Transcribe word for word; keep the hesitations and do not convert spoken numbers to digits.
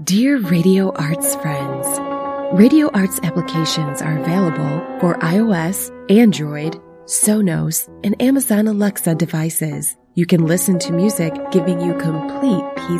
Dear Radio Arts friends, Radio Arts applications are available for iOS, Android, Sonos, and Amazon Alexa devices. You can listen to music giving you complete peace